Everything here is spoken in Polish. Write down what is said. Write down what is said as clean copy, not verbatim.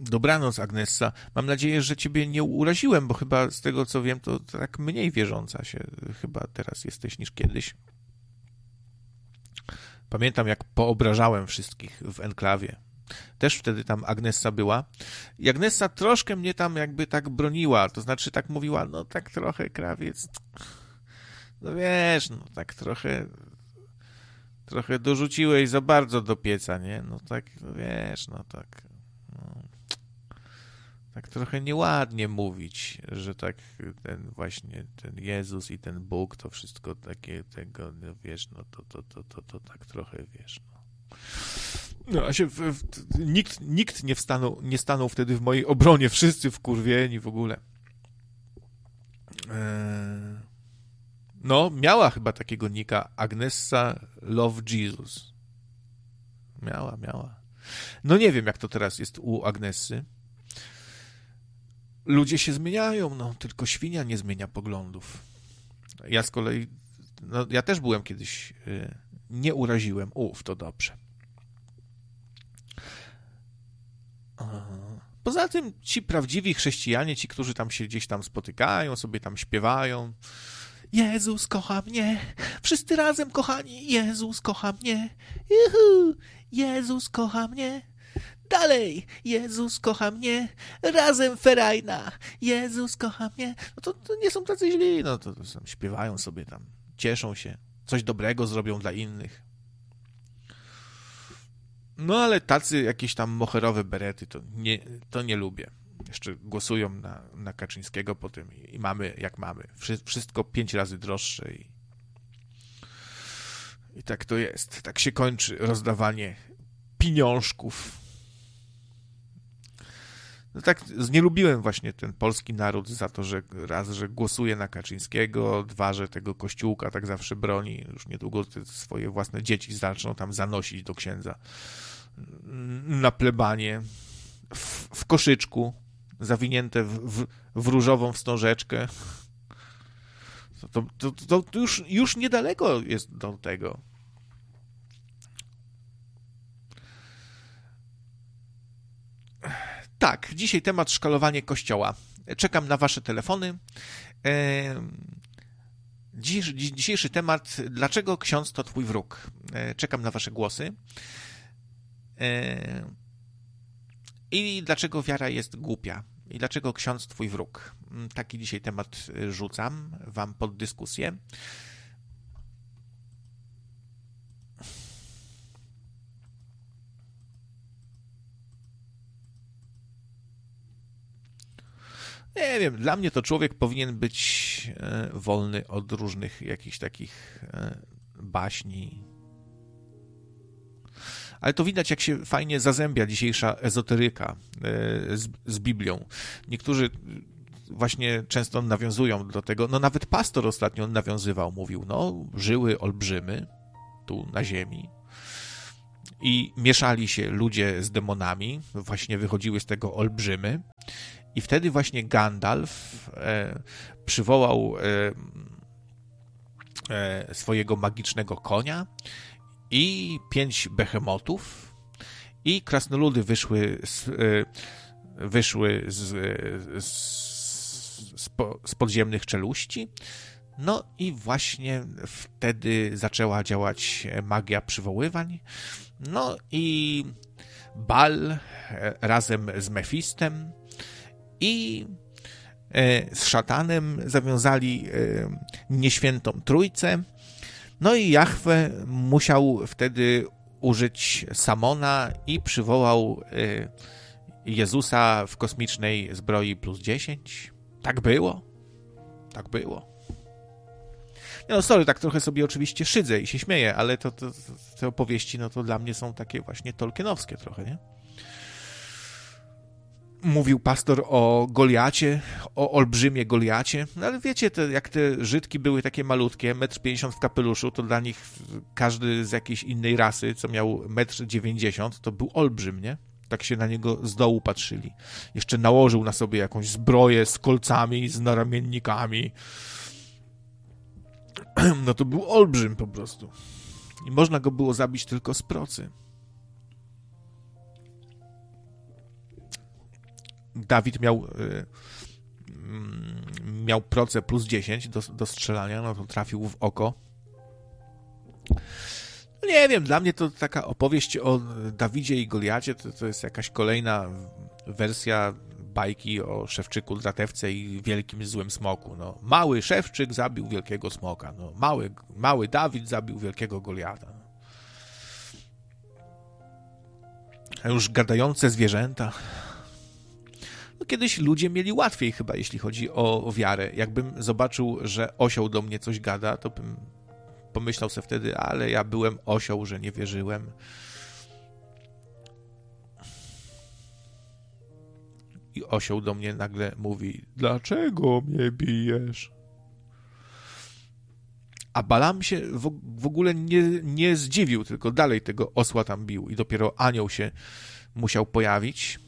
Dobranoc, Agnessa. Mam nadzieję, że ciebie nie uraziłem, bo chyba z tego, co wiem, to tak mniej wierząca się chyba teraz jesteś niż kiedyś. Pamiętam, jak poobrażałem wszystkich w enklawie. Też wtedy tam Agnessa była. I Agnessa troszkę mnie tam jakby tak broniła, to znaczy tak mówiła, no tak trochę, krawiec, no wiesz, no tak trochę dorzuciłeś za bardzo do pieca, nie? No tak, no wiesz, no tak, no, tak trochę nieładnie mówić, że tak ten właśnie, ten Jezus i ten Bóg, to wszystko takie, tego, no wiesz, no to tak trochę, wiesz, no. No, a się nikt nie stanął wtedy w mojej obronie, wszyscy wkurwieni w ogóle. No, miała chyba takiego nika, Agnessa Love Jesus. Miała. No nie wiem, jak to teraz jest u Agnessy. Ludzie się zmieniają, no, tylko świnia nie zmienia poglądów. Ja z kolei, no, ja też byłem kiedyś, nie uraziłem. To dobrze. Poza tym ci prawdziwi chrześcijanie, ci, którzy tam się gdzieś tam spotykają, sobie tam śpiewają. Jezus kocha mnie, wszyscy razem kochani, Jezus kocha mnie, juhu, Jezus kocha mnie, dalej, Jezus kocha mnie, razem ferajna, Jezus kocha mnie. No to nie są tacy źli, no to śpiewają sobie tam, cieszą się, coś dobrego zrobią dla innych. No ale tacy jakieś tam moherowe berety, to nie lubię. Jeszcze głosują na Kaczyńskiego potem i mamy jak mamy. Wszystko 5 razy droższe i tak to jest. Tak się kończy rozdawanie pieniążków. No tak, nie lubiłem właśnie ten polski naród za to, że raz, że głosuje na Kaczyńskiego, dwa, że tego kościółka tak zawsze broni. Już niedługo te swoje własne dzieci zaczną tam zanosić do księdza na plebanie w koszyczku, zawinięte w różową wstążeczkę. To już niedaleko jest do tego. Tak, dzisiaj temat szkalowanie Kościoła. Czekam na wasze telefony. Dzisiejszy temat, dlaczego ksiądz to twój wróg? Czekam na wasze głosy. I dlaczego wiara jest głupia? I dlaczego ksiądz twój wróg? Taki dzisiaj temat rzucam wam pod dyskusję. Nie wiem, dla mnie to człowiek powinien być wolny od różnych jakichś takich baśni. Ale to widać, jak się fajnie zazębia dzisiejsza ezoteryka z Biblią. Niektórzy właśnie często nawiązują do tego, no nawet pastor ostatnio nawiązywał, mówił, no żyły olbrzymy tu na ziemi i mieszali się ludzie z demonami, właśnie wychodziły z tego olbrzymy i wtedy właśnie Gandalf przywołał swojego magicznego konia i 5 behemotów i krasnoludy wyszły z podziemnych czeluści. No i właśnie wtedy zaczęła działać magia przywoływań. No i Bal razem z Mefistem i z szatanem zawiązali nieświętą trójcę. No i Jahwe musiał wtedy użyć Samona i przywołał Jezusa w kosmicznej zbroi +10. Tak było. Tak było. No sorry, tak trochę sobie oczywiście szydzę i się śmieję, ale te opowieści, no to dla mnie są takie właśnie tolkienowskie trochę, nie? Mówił pastor o Goliacie, o olbrzymie Goliacie, no ale wiecie, jak te Żydki były takie malutkie, 1,50 m w kapeluszu, to dla nich każdy z jakiejś innej rasy, co miał 1,90 m, to był olbrzym, nie? Tak się na niego z dołu patrzyli. Jeszcze nałożył na sobie jakąś zbroję z kolcami, z naramiennikami. No to był olbrzym po prostu. I można go było zabić tylko z procy. Dawid miał proce plus 10 do strzelania, no to trafił w oko. Nie wiem, dla mnie to taka opowieść o Dawidzie i Goliacie, to jest jakaś kolejna wersja bajki o Szewczyku, Dratewce i wielkim złym smoku. No, mały Szewczyk zabił wielkiego smoka. No, mały Dawid zabił wielkiego Goliata. A już gadające zwierzęta. No, kiedyś ludzie mieli łatwiej chyba, jeśli chodzi o wiarę. Jakbym zobaczył, że osioł do mnie coś gada, to bym pomyślał sobie wtedy, ale ja byłem osioł, że nie wierzyłem. I osioł do mnie nagle mówi, dlaczego mnie bijesz? A Balaam się w ogóle nie zdziwił, tylko dalej tego osła tam bił i dopiero anioł się musiał pojawić.